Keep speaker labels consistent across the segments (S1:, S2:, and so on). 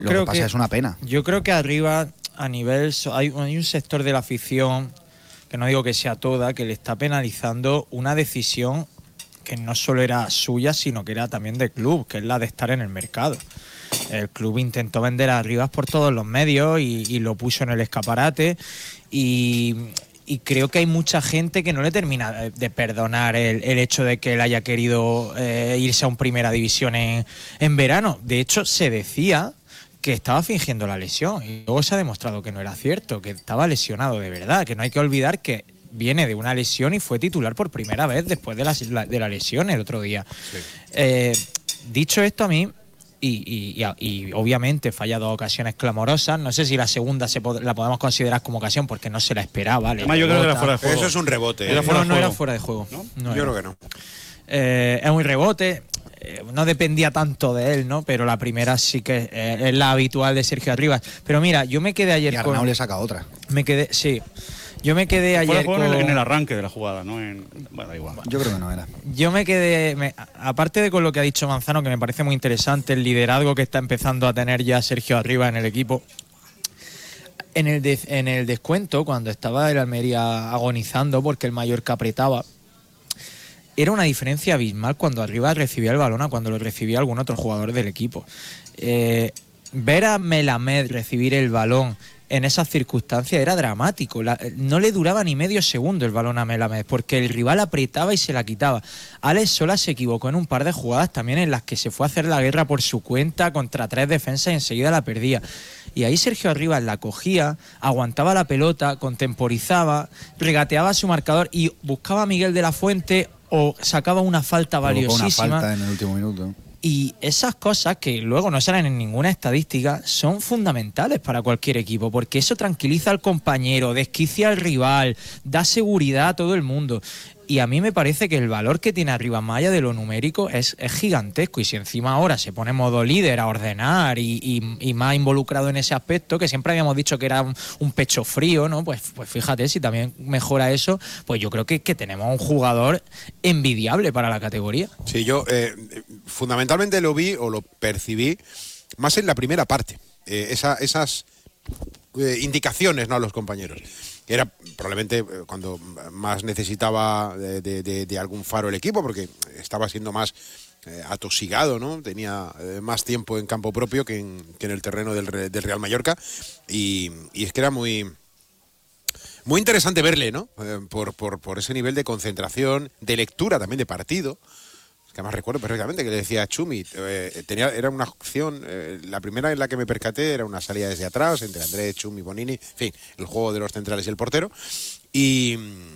S1: Lo que pasa es una pena.
S2: Yo creo que arriba, a nivel... Hay un sector de la afición, que no digo que sea toda, que le está penalizando una decisión que no solo era suya, sino que era también del club, que es la de estar en el mercado. El club intentó vender a Rivas por todos los medios y lo puso en el escaparate y creo que hay mucha gente que no le termina de perdonar el hecho de que él haya querido irse a un primera división en verano. De hecho, se decía que estaba fingiendo la lesión y luego se ha demostrado que no era cierto, que estaba lesionado de verdad, que no hay que olvidar que viene de una lesión y fue titular por primera vez después de la lesión el otro día. Sí. Dicho esto, a mí, y obviamente falla 2 ocasiones clamorosas, no sé si la segunda la podemos considerar como ocasión porque no se la esperaba.
S3: Además, yo creo que era fuera de juego.
S4: Eso es un rebote.
S2: No era fuera de juego.
S4: ¿No? Yo creo que no.
S2: Es un rebote. No dependía tanto de él, ¿no? Pero la primera sí que es la habitual de Sergio Arribas. Pero mira, yo me quedé ayer
S1: y Arnau le saca otra.
S2: Yo me quedé ayer
S3: en el arranque de la jugada, ¿no? Bueno, igual.
S1: Yo creo que no era.
S2: Yo me quedé... aparte de con lo que ha dicho Manzano, que me parece muy interesante, el liderazgo que está empezando a tener ya Sergio Arribas en el equipo. En el descuento, cuando estaba el Almería agonizando porque el Mallorca apretaba, era una diferencia abismal cuando Arribas recibía el balón a cuando lo recibía algún otro jugador del equipo. Ver a Melamed recibir el balón en esas circunstancias era dramático. No le duraba ni medio segundo el balón a Melamed porque el rival apretaba y se la quitaba. Alex Sola se equivocó en un par de jugadas también en las que se fue a hacer la guerra por su cuenta contra 3 defensas y enseguida la perdía. Y ahí Sergio Arribas la cogía, aguantaba la pelota, contemporizaba, regateaba a su marcador y buscaba a Miguel de la Fuente o sacaba una falta valiosísima.
S1: Una falta en el último minuto.
S2: Y esas cosas que luego no salen en ninguna estadística son fundamentales para cualquier equipo, porque eso tranquiliza al compañero, desquicia al rival, da seguridad a todo el mundo. Y a mí me parece que el valor que tiene Arribas más allá de lo numérico es gigantesco. Y si encima ahora se pone modo líder a ordenar y más involucrado en ese aspecto, que siempre habíamos dicho que era un pecho frío, ¿no? Pues fíjate, si también mejora eso, pues yo creo que tenemos un jugador envidiable para la categoría.
S4: Sí, yo fundamentalmente lo vi o lo percibí más en la primera parte. Esas indicaciones, ¿no?, a los compañeros. Era probablemente cuando más necesitaba de algún faro el equipo, porque estaba siendo más atosigado, ¿no? Tenía más tiempo en campo propio que en el terreno del Real Mallorca. Y es que era muy interesante verle, ¿no? Por ese nivel de concentración, de lectura también de partido. Que además recuerdo perfectamente que le decía a Chumi, era una opción, la primera en la que me percaté era una salida desde atrás, entre Andrés, Chumi, Bonini, en fin, el juego de los centrales y el portero, y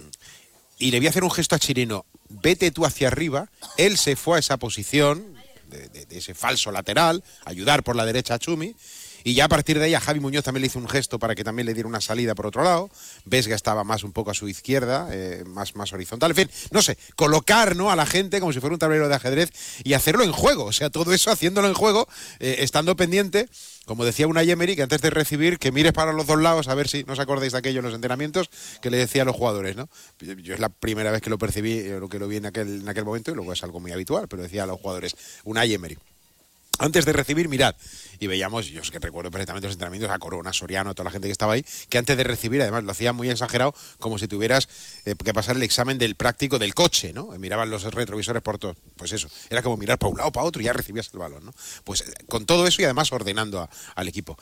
S4: le vi hacer un gesto a Chirino, vete tú hacia arriba, él se fue a esa posición, de ese falso lateral, ayudar por la derecha a Chumi, y ya a partir de ahí a Javi Muñoz también le hizo un gesto para que también le diera una salida por otro lado. Vesga estaba más un poco a su izquierda, más horizontal. En fin, no sé, colocar, ¿no?, a la gente como si fuera un tablero de ajedrez y hacerlo en juego. O sea, todo eso haciéndolo en juego, estando pendiente, como decía Unai Emery, que antes de recibir, que mires para los dos lados, a ver si no os acordáis de aquello en los entrenamientos, que le decía a los jugadores, ¿no? Yo es la primera vez que lo percibí, lo que lo vi en aquel momento, y luego es algo muy habitual, pero decía a los jugadores, Unai Emery, antes de recibir, mirad. Y veíamos, yo es que recuerdo perfectamente los entrenamientos, a Corona, Soriano, toda la gente que estaba ahí, que antes de recibir, además lo hacía muy exagerado, como si tuvieras que pasar el examen del práctico del coche, ¿no? Miraban los retrovisores por todo. Pues eso, era como mirar para un lado, para otro y ya recibías el balón, ¿no? Pues con todo eso y además ordenando al equipo.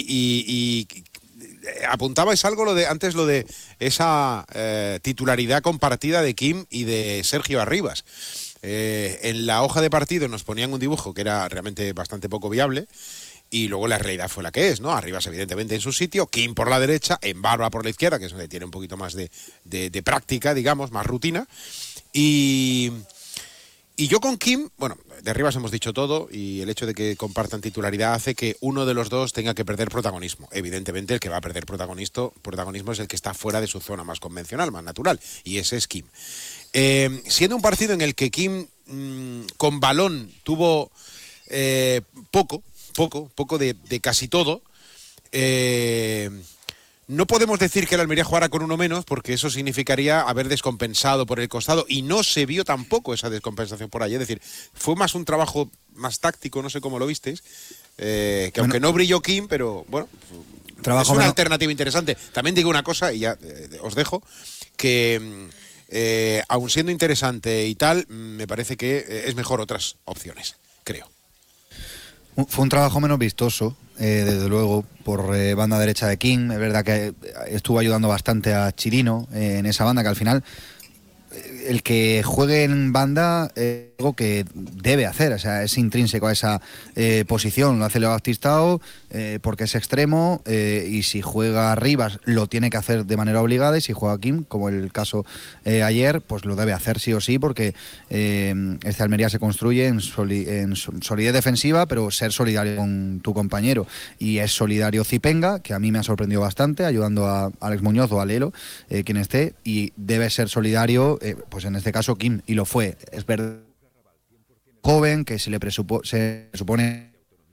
S4: Y apuntabais algo antes lo de esa titularidad compartida de Kim y de Sergio Arribas. En la hoja de partido nos ponían un dibujo que era realmente bastante poco viable y luego la realidad fue la que es, ¿no? Arribas evidentemente en su sitio, Kim por la derecha, Barba por la izquierda, que es donde tiene un poquito más de práctica, digamos, más rutina. Y yo con Kim, bueno, de Arribas hemos dicho todo y el hecho de que compartan titularidad hace que uno de los dos tenga que perder protagonismo. Evidentemente el que va a perder protagonismo es el que está fuera de su zona más convencional, más natural, y ese es Kim. Siendo un partido en el que Kim con balón tuvo poco de casi todo, no podemos decir que el Almería jugara con uno menos porque eso significaría haber descompensado por el costado y no se vio tampoco esa descompensación por ahí. Es decir, fue más un trabajo más táctico, no sé cómo lo visteis, que aunque no brilló Kim, pero bueno,
S1: Trabajo
S4: es una
S1: menos-
S4: alternativa interesante. También digo una cosa, y ya os dejo, que aun siendo interesante y tal, me parece que es mejor otras opciones, creo.
S1: Fue un trabajo menos vistoso, desde luego, por banda derecha de King. Es verdad que estuvo ayudando bastante a Chirino en esa banda, que al final el que juegue en banda es algo que debe hacer, o sea, es intrínseco a esa posición. Lo hace Leo Baptistao porque es extremo, y si juega Rivas lo tiene que hacer de manera obligada, y si juega Kim, como el caso ayer, pues lo debe hacer sí o sí, porque este Almería se construye en solidez defensiva, pero ser solidario con tu compañero, y es solidario Zipenga, que a mí me ha sorprendido bastante, ayudando a Alex Muñoz o a Lelo, quien esté, y debe ser solidario, pues en este caso Kim, y lo fue. Es verdad, joven, que se supone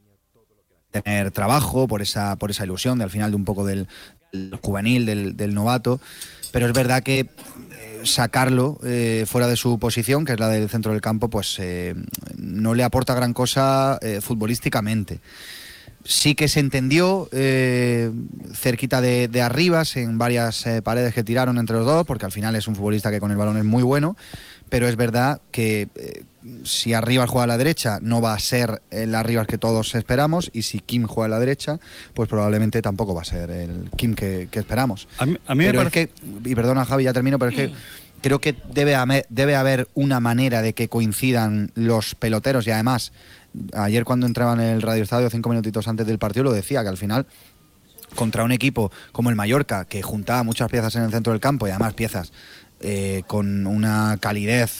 S1: tener trabajo por esa ilusión de al final de un poco del juvenil, del novato, pero es verdad que sacarlo fuera de su posición, que es la del centro del campo, pues no le aporta gran cosa futbolísticamente. Sí que se entendió cerquita de Arribas, en varias paredes que tiraron entre los dos, porque al final es un futbolista que con el balón es muy bueno, pero es verdad que si Arribas juega a la derecha no va a ser el Arribas que todos esperamos, y si Kim juega a la derecha, pues probablemente tampoco va a ser el Kim que esperamos.
S3: A mí me
S1: Pero
S3: parece...
S1: es que, y perdona Javi, ya termino, pero es que creo que debe haber una manera de que coincidan los peloteros, y además ayer cuando entraba en el Radio Estadio 5 minutitos antes del partido lo decía, que al final contra un equipo como el Mallorca, que juntaba muchas piezas en el centro del campo, y además piezas con una calidad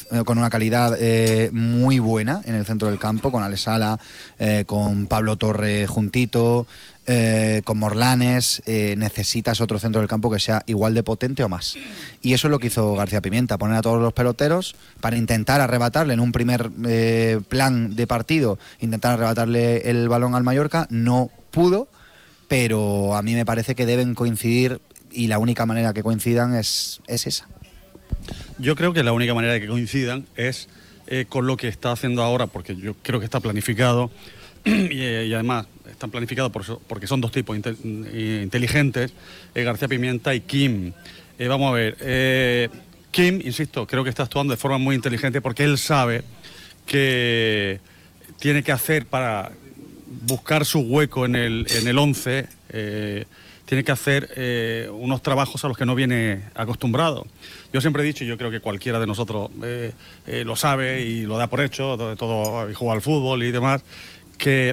S1: muy buena en el centro del campo, con Alex Sala, con Pablo Torre juntito, con Morlanes, necesitas otro centro del campo que sea igual de potente o más. Y eso es lo que hizo García Pimienta, poner a todos los peloteros para intentar arrebatarle en un primer plan de partido, intentar arrebatarle el balón al Mallorca. No pudo, pero a mí me parece que deben coincidir, y la única manera que coincidan es esa.
S3: Yo creo que la única manera de que coincidan es con lo que está haciendo ahora, porque yo creo que está planificado y además están planificados porque son dos tipos inteligentes, García Pimienta y Kim. Vamos a ver, Kim, insisto, creo que está actuando de forma muy inteligente, porque él sabe que tiene que hacer para buscar su hueco en el 11, tiene que hacer unos trabajos a los que no viene acostumbrado. Yo siempre he dicho, y yo creo que cualquiera de nosotros lo sabe y lo da por hecho, todo y juega al fútbol y demás, que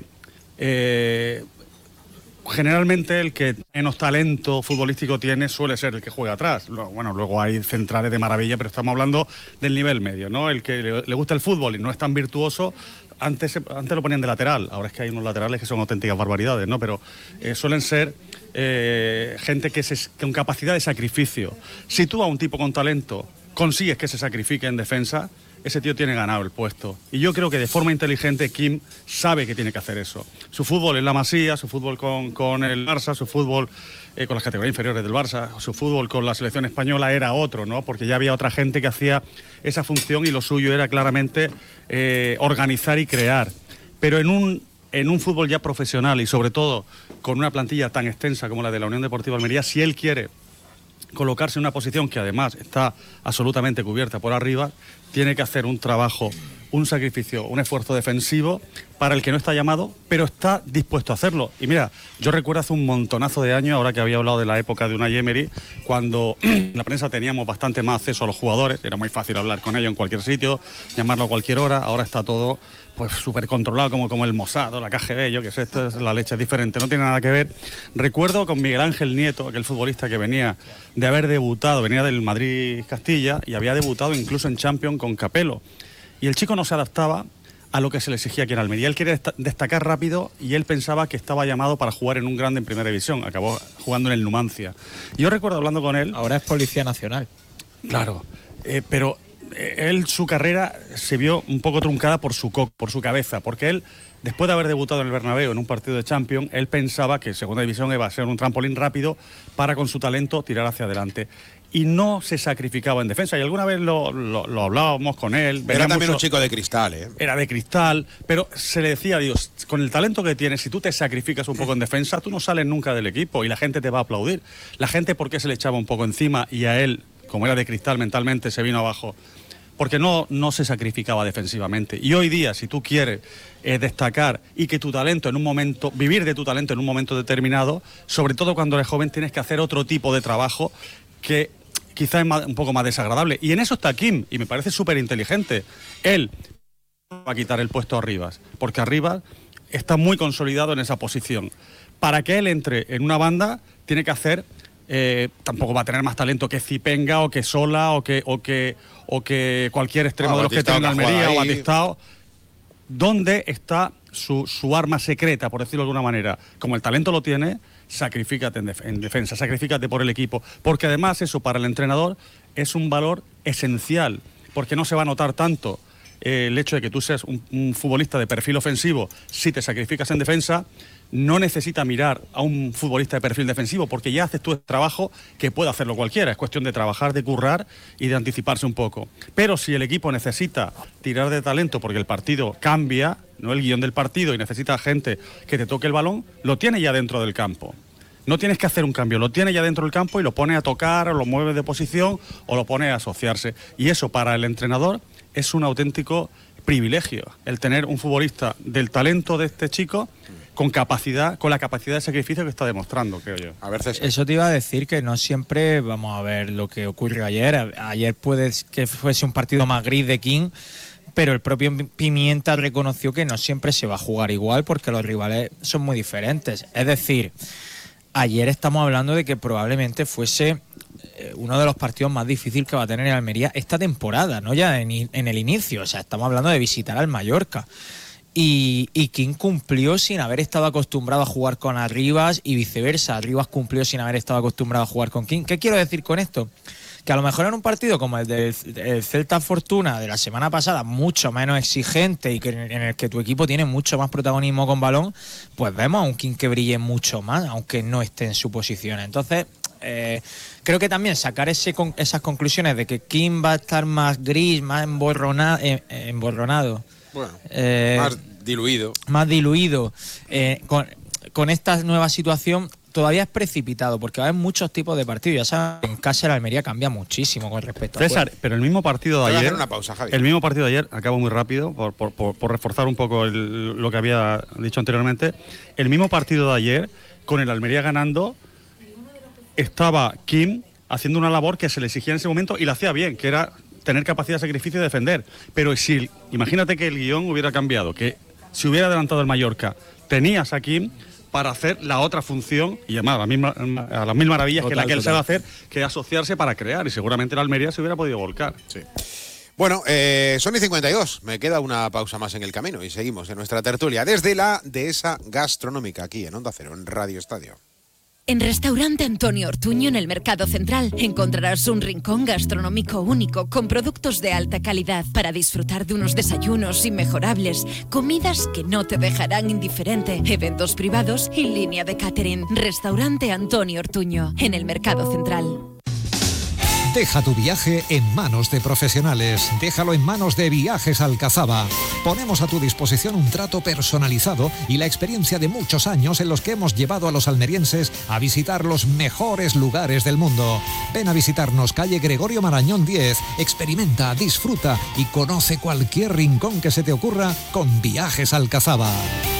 S3: generalmente el que menos talento futbolístico tiene suele ser el que juega atrás. Bueno, luego hay centrales de maravilla, pero estamos hablando del nivel medio, ¿no? El que le gusta el fútbol y no es tan virtuoso. Antes lo ponían de lateral, ahora es que hay unos laterales que son auténticas barbaridades, ¿no? Pero suelen ser gente con capacidad de sacrificio. Si tú a un tipo con talento consigues que se sacrifique en defensa, ese tío tiene ganado el puesto. Y yo creo que de forma inteligente Kim sabe que tiene que hacer eso. Su fútbol en la Masía, su fútbol con el Barça, su fútbol con las categorías inferiores del Barça, su fútbol con la selección española era otro, ¿no? Porque ya había otra gente que hacía esa función y lo suyo era claramente organizar y crear. Pero en un fútbol ya profesional y sobre todo con una plantilla tan extensa como la de la Unión Deportiva Almería, si él quiere colocarse en una posición que además está absolutamente cubierta por arriba, tiene que hacer un trabajo, un sacrificio, un esfuerzo defensivo para el que no está llamado, pero está dispuesto a hacerlo. Y mira, yo recuerdo hace un montonazo de años, ahora que había hablado de la época de Unai Emery, cuando en la prensa teníamos bastante más acceso a los jugadores, era muy fácil hablar con ellos en cualquier sitio, llamarlo a cualquier hora, ahora está todo pues súper controlado, como el Mossad o la KGB, yo que sé, esto es la leche, es diferente, no tiene nada que ver. Recuerdo con Miguel Ángel Nieto, aquel futbolista que venía de haber debutado, venía del Madrid-Castilla y había debutado incluso en Champions con Capello. Y el chico no se adaptaba a lo que se le exigía aquí en Almería. Él quería destacar rápido y él pensaba que estaba llamado para jugar en un grande en Primera División. Acabó jugando en el Numancia. Y yo recuerdo hablando con él...
S2: Ahora es Policía Nacional.
S3: Claro, pero él, su carrera se vio un poco truncada por su cabeza, porque él, después de haber debutado en el Bernabéu en un partido de Champions, él pensaba que Segunda División iba a ser un trampolín rápido para con su talento tirar hacia adelante. y no se sacrificaba en defensa. Y alguna vez lo hablábamos con él.
S4: Era también un chico de cristal, ¿eh?
S3: Era de cristal, pero se le decía a Dios, con el talento que tienes, si tú te sacrificas un poco en defensa, tú no sales nunca del equipo y la gente te va a aplaudir. La gente, ¿por qué se le echaba un poco encima y a él, como era de cristal mentalmente, se vino abajo? Porque no se sacrificaba defensivamente. Y hoy día, si tú quieres destacar y que tu talento en un momento, vivir de tu talento en un momento determinado, sobre todo cuando eres joven, tienes que hacer otro tipo de trabajo que quizás es un poco más desagradable. Y en eso está Kim, y me parece súper inteligente. Él va a quitar el puesto a Rivas, porque Rivas está muy consolidado en esa posición. Para que él entre en una banda, tiene que hacer... tampoco va a tener más talento que Zipenga o que Sola o que cualquier extremo de los que tenga en Almería o Batistao. ¿Dónde está su arma secreta, por decirlo de alguna manera? Como el talento lo tiene, sacrifícate en defensa, sacrifícate por el equipo, porque además eso para el entrenador es un valor esencial, porque no se va a notar tanto el hecho de que tú seas un futbolista de perfil ofensivo. Si te sacrificas en defensa, no necesita mirar a un futbolista de perfil defensivo, porque ya haces tu trabajo que puede hacerlo cualquiera. Es cuestión de trabajar, de currar y de anticiparse un poco. Pero si el equipo necesita tirar de talento porque el partido cambia, no el guión del partido, y necesita gente que te toque el balón, lo tiene ya dentro del campo. No tienes que hacer un cambio, lo tiene ya dentro del campo y lo pone a tocar, o lo mueve de posición, o lo pone a asociarse. Y eso para el entrenador es un auténtico privilegio, el tener un futbolista del talento de este chico con la capacidad de sacrificio que está demostrando, creo yo.
S4: A ver, César.
S2: Eso te iba a decir, que no siempre vamos a ver lo que ocurrió ayer. Ayer puede que fuese un partido más gris de King, pero el propio Pimienta reconoció que no siempre se va a jugar igual porque los rivales son muy diferentes. Es decir, ayer estamos hablando de que probablemente fuese uno de los partidos más difíciles que va a tener el Almería esta temporada, no ya en el inicio. O sea, estamos hablando de visitar al Mallorca. Y King cumplió sin haber estado acostumbrado a jugar con Arribas y viceversa. Arribas cumplió sin haber estado acostumbrado a jugar con King. ¿Qué quiero decir con esto? Que a lo mejor en un partido como el del Celta Fortuna de la semana pasada, mucho menos exigente y en el que tu equipo tiene mucho más protagonismo con balón, pues vemos a un King que brille mucho más, aunque no esté en su posición. Entonces, creo que también sacar esas conclusiones de que King va a estar más gris, más emborronado.
S4: Bueno, más diluido.
S2: Con esta nueva situación todavía es precipitado, porque va a haber muchos tipos de partidos. Ya sabes, en casa la Almería cambia muchísimo con respecto a
S3: César, pero el mismo partido de ayer...
S4: Voy a hacer una pausa, Javi.
S3: El mismo partido de ayer, acabo muy rápido, por reforzar un poco lo que había dicho anteriormente. El mismo partido de ayer, con el Almería ganando, estaba Kim haciendo una labor que se le exigía en ese momento y la hacía bien, que era tener capacidad de sacrificio y defender. Pero si, imagínate que el guión hubiera cambiado, que si hubiera adelantado el Mallorca, tenías a Kim para hacer la otra función, y además a las mil maravillas que la que él sabe hacer, que es asociarse para crear, y seguramente la Almería se hubiera podido volcar.
S4: Sí. Bueno, son y 52, me queda una pausa más en el camino y seguimos en nuestra tertulia desde la Dehesa Gastronómica, aquí en Onda Cero, en Radio Estadio.
S5: En Restaurante Antonio Ortuño, en el Mercado Central, encontrarás un rincón gastronómico único con productos de alta calidad para disfrutar de unos desayunos inmejorables, comidas que no te dejarán indiferente, eventos privados y línea de catering. Restaurante Antonio Ortuño, en el Mercado Central.
S6: Deja tu viaje en manos de profesionales. Déjalo en manos de Viajes Alcazaba. Ponemos a tu disposición un trato personalizado y la experiencia de muchos años en los que hemos llevado a los almerienses a visitar los mejores lugares del mundo. Ven a visitarnos, calle Gregorio Marañón 10. Experimenta, disfruta y conoce cualquier rincón que se te ocurra con Viajes Alcazaba.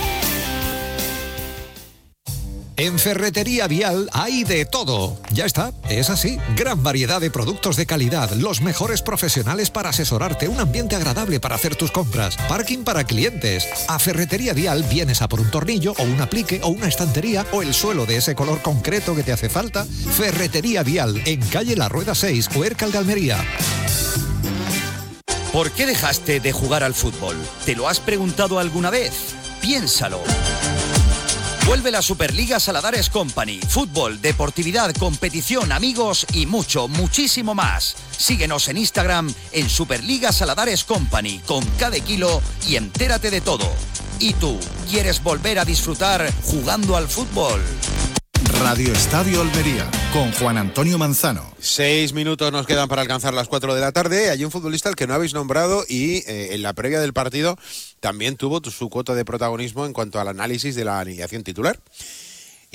S6: En Ferretería Vial hay de todo. Ya está, es así. Gran variedad de productos de calidad, los mejores profesionales para asesorarte, un ambiente agradable para hacer tus compras, parking para clientes. A Ferretería Vial vienes a por un tornillo o un aplique o una estantería o el suelo de ese color concreto que te hace falta. Ferretería Vial, en calle La Rueda 6, Huércal de Almería.
S7: ¿Por qué dejaste de jugar al fútbol? ¿Te lo has preguntado alguna vez? Piénsalo. Vuelve la Superliga Saladares Company. Fútbol, deportividad, competición, amigos y muchísimo más. Síguenos en Instagram en Superliga Saladares Company con cada kilo y entérate de todo. ¿Y tú, quieres volver a disfrutar jugando al fútbol?
S8: Radio Estadio Almería, con Juan Antonio Manzano.
S4: 6 minutos nos quedan para alcanzar las 4 de la tarde. Hay un futbolista al que no habéis nombrado y en la previa del partido también tuvo su cuota de protagonismo en cuanto al análisis de la alineación titular.